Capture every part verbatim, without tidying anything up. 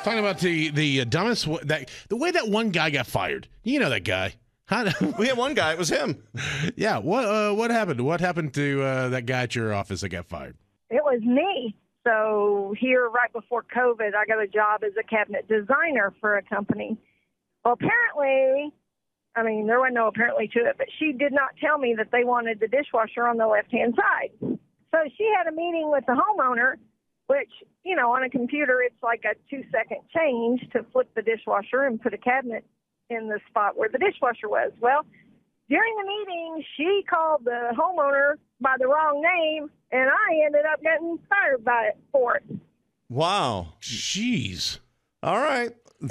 Talking about the the dumbest w- that the way that one guy got fired. You know that guy. How do- We had one guy. It was him. yeah. What uh, what happened? What happened to uh, that guy at your office that got fired? It was me. So here, right before COVID, I got a job as a cabinet designer for a company. Well, apparently, I mean, there wasn't no apparently to it, but she did not tell me that they wanted the dishwasher on the left-hand side. So she had a meeting with the homeowner, which, you know, on a computer, it's like a two-second change to flip the dishwasher and put a cabinet in the spot where the dishwasher was. Well, during the meeting, she called the homeowner by the wrong name, and I ended up getting fired by it for it. Wow. Jeez. All right.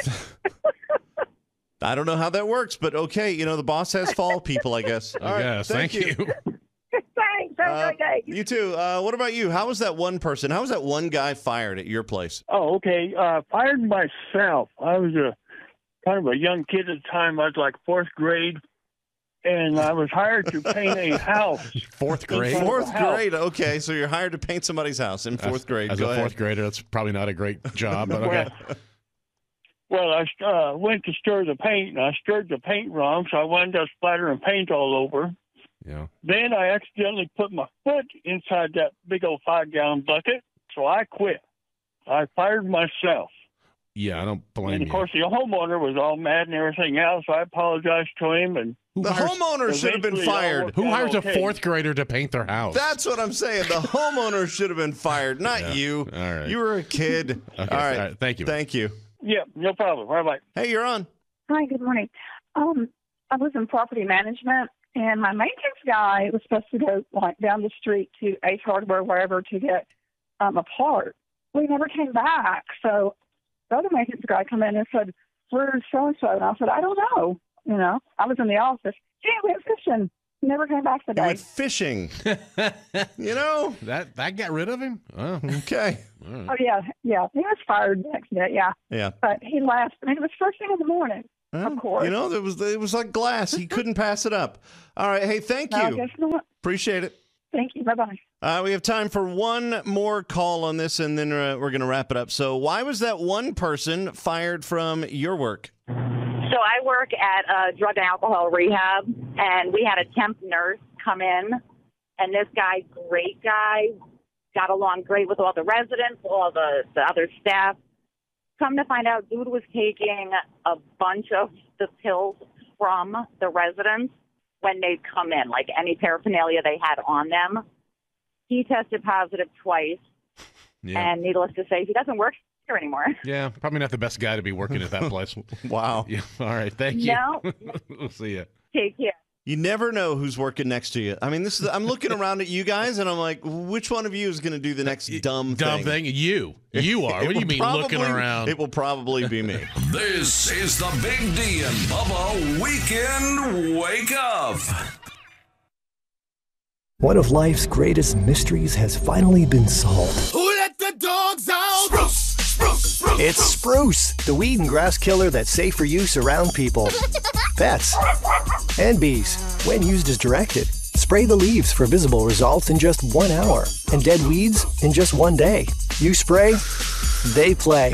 I don't know how that works, but okay. You know, the boss has fall people, I guess. All right. Yes. Thank, Thank, you. you. Thanks. Have a Uh, great day. You too. Uh, what about you? How was that one person? How was that one guy fired at your place? Oh, okay. Uh, fired myself. I was a kind of a young kid at the time. I was like fourth grade, and I was hired to paint a house. Fourth grade. Inside of a Fourth house. grade. Okay, so you're hired to paint somebody's house in fourth grade. As Go a ahead. fourth grader, that's probably not a great job, but okay. Well, I uh, went to stir the paint, and I stirred the paint wrong, so I wound up splattering paint all over. Yeah. Then I accidentally put my foot inside that big old five-gallon bucket, so I quit. I fired myself. Yeah, I don't blame And, of you. course, the homeowner was all mad and everything else, so I apologized to him. And The homeowner should have been eventually it all fired. worked Who out hires okay. a fourth grader to paint their house? That's what I'm saying. The homeowner should have been fired, not Yeah. you. All right. You were a kid. Okay, all, right. all right, thank you. Thank you. Yeah, no problem. Bye-bye. Hey, you're on. Hi, good morning. Um, I was in property management, and my maintenance guy was supposed to go like down the street to Ace Hardware, wherever, to get um, a part. We never came back, so the other maintenance guy come in and said, "Where's so and so?" And I said, "I don't know." You know, I was in the office. Gee, we went fishing. Never came back You today. went fishing. You know? that that got rid of him? Oh, Okay. all right. Oh yeah, yeah. He was fired the next day. Yeah, Yeah. but he left. I mean, it was first thing in the morning. Well, Of course. You know, it was it was like glass. He couldn't pass it up. All right. Hey, thank No, I you. guess not. Appreciate it. Thank you. Bye bye. Uh, we have time for one more call on this, and then uh, we're going to wrap it up. So why was that one person fired from your work? So I work at a drug and alcohol rehab, and we had a temp nurse come in, and this guy, great guy, got along great with all the residents, all the, the other staff. Come to find out, dude was taking a bunch of the pills from the residents when they'd come in, like any paraphernalia they had on them. He tested positive twice, Yeah. and needless to say, he doesn't work here anymore. Yeah, probably not the best guy to be working at that place. Wow. Yeah. All right. Thank you. No. We'll see you. Take care. You never know who's working next to you. I mean, this is. I'm looking around at you guys, and I'm like, which one of you is going to do the next dumb thing? Dumb thing. You. You are. It What do you will mean looking probably- around? It will probably be me. This is the Big D and Bubba Weekend Wake Up. One of life's greatest mysteries has finally been solved. Who let the dogs out? Spruce, spruce, spruce. It's Spruce, the weed and grass killer that's safe for use around people, pets, and bees. When used as directed, spray the leaves for visible results in just one hour and dead weeds in just one day. You spray, they play.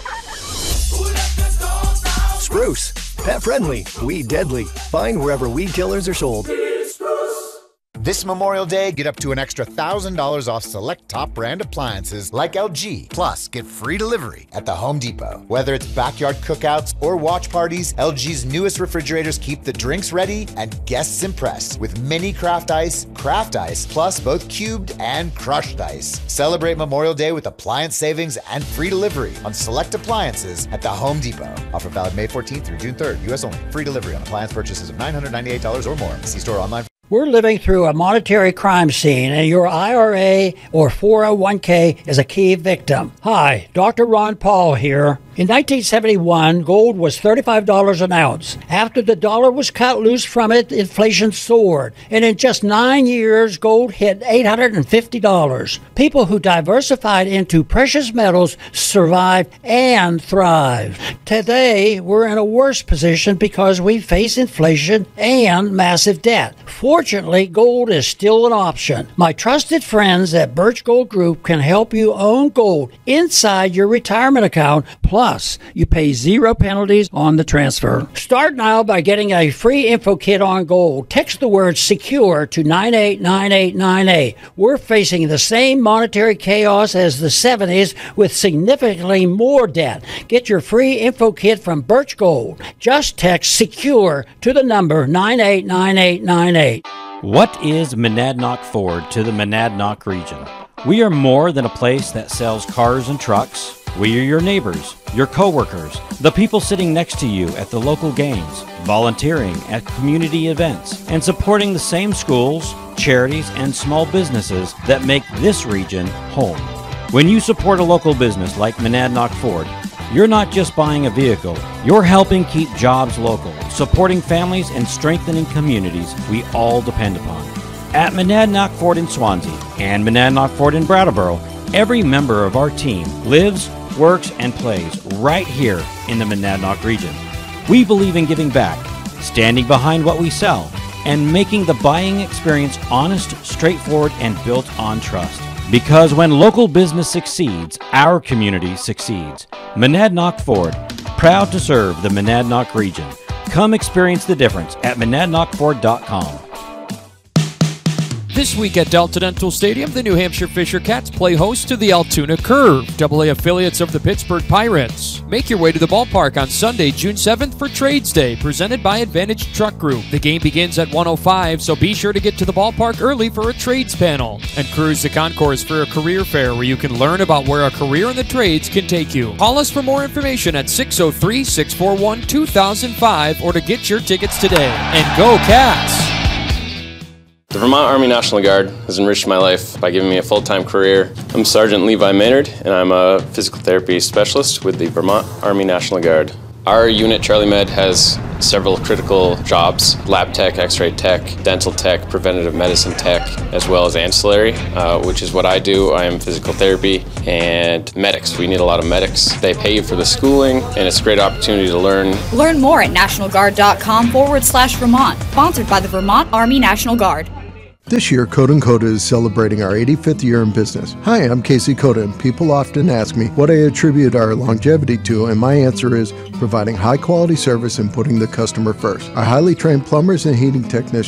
Spruce, pet friendly, weed deadly. Find wherever weed killers are sold. This Memorial Day, get up to an extra one thousand dollars off select top brand appliances like L G. Plus, get free delivery at the Home Depot. Whether it's backyard cookouts or watch parties, L G's newest refrigerators keep the drinks ready and guests impressed with mini craft ice, craft ice, plus both cubed and crushed ice. Celebrate Memorial Day with appliance savings and free delivery on select appliances at the Home Depot. Offer valid May fourteenth through June third. U S only. Free delivery on appliance purchases of nine hundred ninety-eight dollars or more. See store online. We're living through a monetary crime scene, and your I R A or four oh one k is a key victim. Hi, Doctor Ron Paul here. In nineteen seventy-one, gold was thirty-five dollars an ounce. After the dollar was cut loose from it, inflation soared. And in just nine years, gold hit eight hundred fifty dollars. People who diversified into precious metals survived and thrived. Today, we're in a worse position because we face inflation and massive debt. Fortunately, gold is still an option. My trusted friends at Birch Gold Group can help you own gold inside your retirement account, plus Plus, you pay zero penalties on the transfer. Start now by getting a free info kit on gold. Text the word SECURE to nine eight nine eight nine eight. We're facing the same monetary chaos as the seventies with significantly more debt. Get your free info kit from Birch Gold. Just text SECURE to the number nine eight nine eight nine eight. What is Monadnock Ford to the Monadnock region? We are more than a place that sells cars and trucks. We are your neighbors, your coworkers, the people sitting next to you at the local games, volunteering at community events, and supporting the same schools, charities, and small businesses that make this region home. When you support a local business like Monadnock Ford, you're not just buying a vehicle, you're helping keep jobs local, supporting families and strengthening communities we all depend upon. At Monadnock Ford in Swansea and Monadnock Ford in Brattleboro, every member of our team lives, works, and plays right here in the Monadnock region. We believe in giving back, standing behind what we sell, and making the buying experience honest, straightforward, and built on trust. Because when local business succeeds, our community succeeds. Monadnock Ford, proud to serve the Monadnock region. Come experience the difference at monadnock ford dot com. This week at Delta Dental Stadium, the New Hampshire Fisher Cats play host to the Altoona Curve, double A affiliates of the Pittsburgh Pirates. Make your way to the ballpark on Sunday, June seventh for Trades Day, presented by Advantage Truck Group. The game begins at one oh five, so be sure to get to the ballpark early for a trades panel. And cruise the concourse for a career fair where you can learn about where a career in the trades can take you. Call us for more information at six oh three, six four one, two thousand five or to get your tickets today. And go Cats! The Vermont Army National Guard has enriched my life by giving me a full-time career. I'm Sergeant Levi Maynard, and I'm a physical therapy specialist with the Vermont Army National Guard. Our unit, Charlie Med, has several critical jobs: lab tech, x-ray tech, dental tech, preventative medicine tech, as well as ancillary, uh, which is what I do. I am physical therapy and medics. We need a lot of medics. They pay you for the schooling, and it's a great opportunity to learn. Learn more at nationalguard.com forward slash Vermont. Sponsored by the Vermont Army National Guard. This year, Coda and Coda is celebrating our eighty-fifth year in business. Hi, I'm Casey Coda, and people often ask me what I attribute our longevity to, and my answer is providing high-quality service and putting the customer first. Our highly trained plumbers and heating technicians